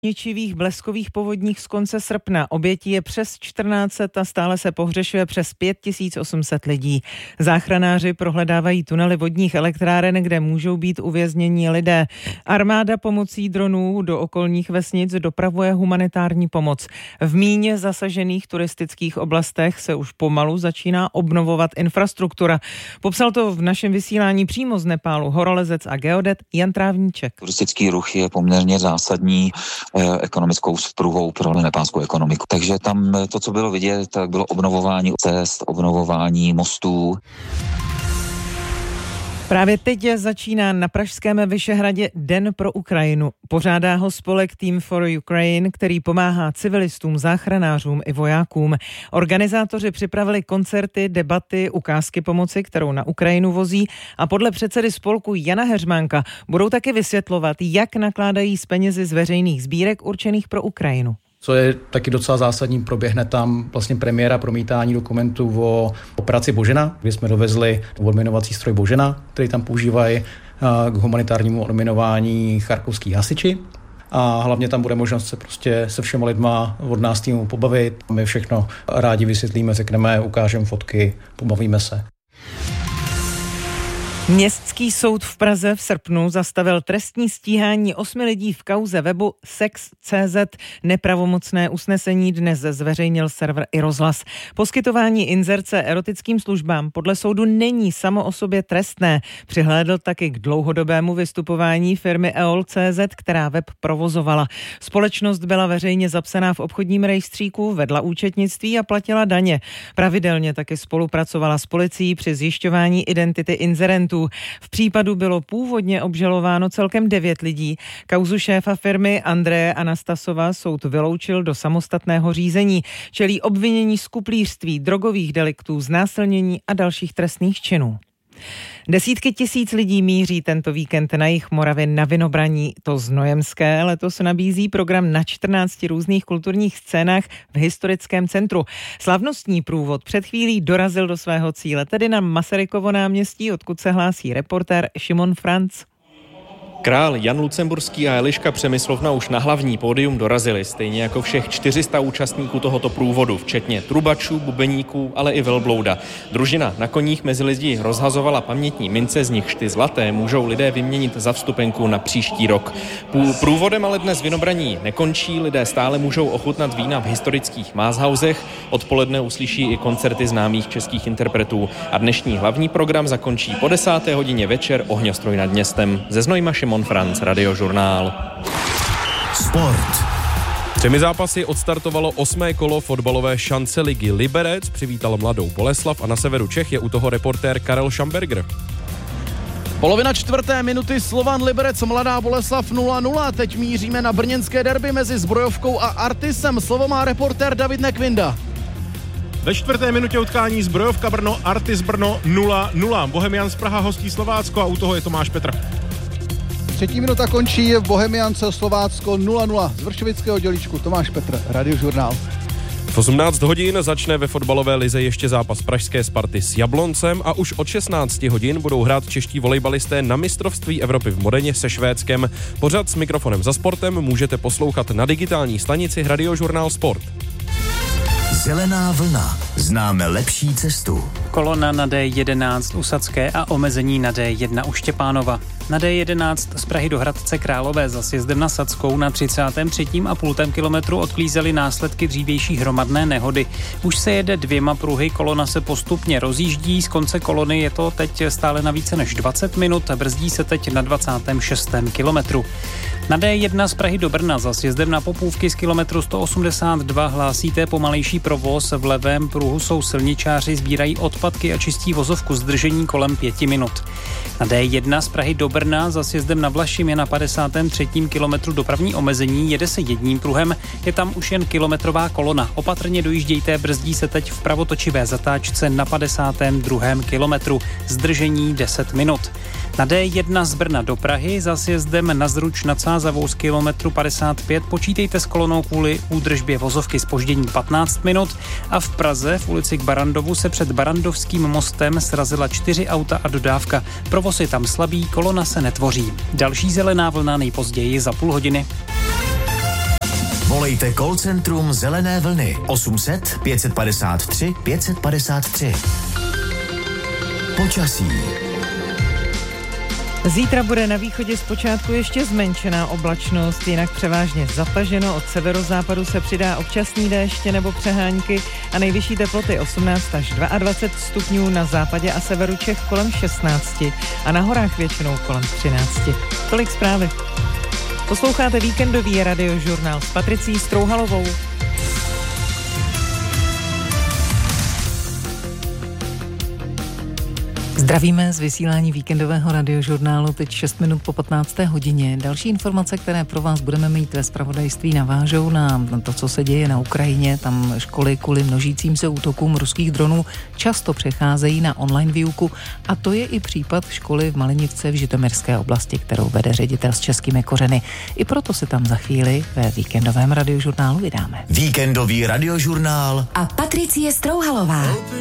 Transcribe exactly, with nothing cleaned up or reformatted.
ničivých bleskových povodních z konce srpna. Obětí je přes čtrnáct set a stále se pohřešuje přes pět tisíc osm set lidí. Záchranáři prohledávají tunely vodních elektráren, kde můžou být uvězněni lidé. Armáda pomocí dronů do okolních vesnic dopravuje humanitární pomoc. V míně zasažených turistických oblastech se už pomalu začíná obnovovat infrastruktura. Popsal to v našem vysílání přímo z Nepálu horolezec a geodet Jan Trávníček. Turistický ruch je poměrně zásadní ekonomickou spruhou pro nepálskou ekonomiku. Takže tam to, co bylo vidět, tak bylo obnovování cest, obnovování mostů. Právě teď začíná na pražském Vyšehradě Den pro Ukrajinu. Pořádá ho spolek Team for Ukraine, který pomáhá civilistům, záchranářům i vojákům. Organizátoři připravili koncerty, debaty, ukázky pomoci, kterou na Ukrajinu vozí, a podle předsedy spolku Jana Heřmánka budou taky vysvětlovat, jak nakládají s penězi z veřejných sbírek určených pro Ukrajinu. Co je taky docela zásadní, proběhne tam vlastně premiéra promítání dokumentů o operaci Božena, kdy jsme dovezli odminovací stroj Božena, který tam používají k humanitárnímu odminování charkovských hasiči. A hlavně tam bude možnost se prostě se všema lidma od nás týmu pobavit. My všechno rádi vysvětlíme, řekneme, ukážeme fotky, pobavíme se. Městský soud v Praze v srpnu zastavil trestní stíhání osmi lidí v kauze webu sex tečka cé zet. Nepravomocné usnesení dnes zveřejnil server i rozhlas. Poskytování inzerce erotickým službám podle soudu není samo o sobě trestné. Přihlédl taky k dlouhodobému vystupování firmy E O L tečka cé zet, která web provozovala. Společnost byla veřejně zapsaná v obchodním rejstříku, vedla účetnictví a platila daně. Pravidelně taky spolupracovala s policií při zjišťování identity inzerentů. V případu bylo původně obžalováno celkem devět lidí. Kauzu šéfa firmy Andreje Anastasova soud vyloučil do samostatného řízení. Čelí obvinění z kuplířství, drogových deliktů, znásilnění a dalších trestných činů. Desítky tisíc lidí míří tento víkend na jih Moravy na Vinobraní. To Znojemské letos nabízí program na čtrnácti různých kulturních scénách v historickém centru. Slavnostní průvod před chvílí dorazil do svého cíle, tedy na Masarykovo náměstí, odkud se hlásí reportér Šimon Franc. Král Jan Lucemburský a Eliška Přemyslovna už na hlavní pódium dorazili, stejně jako všech čtyři sta účastníků tohoto průvodu, včetně trubačů, bubeníků, ale i velblouda. Družina na koních mezi lidi rozhazovala pamětní mince, z nichž ty zlaté můžou lidé vyměnit za vstupenku na příští rok. Průvodem ale dnes Vinobraní nekončí, lidé stále můžou ochutnat vína v historických Máshausech, odpoledne uslyší i koncerty známých českých interpretů a dnešní hlavní program zakončí po desáté hodině večer ohňostroj nad městem. Ze Znojma Šimon Franc, Radiožurnál. Sport. Třemi zápasy odstartovalo osmé kolo fotbalové šance ligy. Liberec přivítal Mladou Boleslav a na severu Čech je u toho reportér Karel Šamberger. Polovina čtvrté minuty, Slovan Liberec, Mladá Boleslav nula nula. Teď míříme na brněnské derby mezi Zbrojovkou a Artisem. Slovo má reportér David Nekvinda. Ve čtvrté minutě utkání Zbrojovka Brno, Artis Brno nula nula. Bohemians Praha hostí Slovácko a u toho je Tomáš Petr. Třetí minuta končí v Bohemiance Slovácko nula nula. Z Vršovického dělíčku Tomáš Petr, Radiožurnál. V osmnáct hodin začne ve fotbalové lize ještě zápas pražské Sparty s Jabloncem a už od šestnáct hodin budou hrát čeští volejbalisté na mistrovství Evropy v Modeně se Švédskem. Pořad s mikrofonem za sportem můžete poslouchat na digitální stanici Radiožurnál Sport. Zelená vlna. Známe lepší cestu. Kolona na D jedenáct u Sadské a omezení na D jedna u Štěpánova. Na D jedenáct z Prahy do Hradce Králové za sjezdem na Sadskou na třicátém třetím a půl kilometru odklízely následky dřívější hromadné nehody. Už se jede dvěma pruhy, kolona se postupně rozjíždí, z konce kolony je to teď stále na více než dvacet minut, brzdí se teď na dvacátém šestém kilometru. Na D jedna z Prahy do Brna za sjezdem na Popůvky z kilometru sto osmdesát dva hlásíte pomalejší provoz, v levém pruhu jsou silničáři, sbírají odpadky a čistí vozovku, zdržení kolem pěti minut. Na D jedna z Prahy do Brna za sjezdem na Vlašim je na padesátém třetím kilometru dopravní omezení, jede se jedním pruhem, je tam už jen kilometrová kolona. Opatrně dojíždějte, brzdí se teď v pravotočivé zatáčce na padesátém druhém kilometru, zdržení deset minut. Na D jedna z Brna do Prahy za sjezdem na Zruč nad Sázavou z kilometru padesát pět počítejte s kolonou kvůli údržbě vozovky, zpoždění patnáct minut a v Praze v ulici k Barandovu se před Barandovským mostem srazila čtyři auta a dodávka. Provoz je tam slabý, kolona se netvoří. Další zelená vlna nejpozději za půl hodiny. Volejte call centrum Zelené vlny osm set pět padesát tři pět padesát tři. Počasí. Zítra bude na východě zpočátku ještě zmenšená oblačnost, jinak převážně zataženo. Od severozápadu se přidá občasný déšť nebo přehánky a nejvyšší teploty osmnáct až dvacet dva stupňů, na západě a severu Čech kolem šestnáct a na horách většinou kolem třináct. Tolik zprávy. Posloucháte víkendový radiožurnál s Patricí Strouhalovou. Zdravíme z vysílání víkendového radiožurnálu, teď šest minut po patnácté hodině. Další informace, které pro vás budeme mít ve zpravodajství, navážou na to, co se děje na Ukrajině. Tam školy kvůli množícím se útokům ruských dronů často přecházejí na online výuku a to je i případ školy v Malinivce v Žitoměrské oblasti, kterou vede ředitel s českými kořeny. I proto se tam za chvíli ve víkendovém radiožurnálu vydáme. Víkendový radiožurnál a Patricie Strouhalová.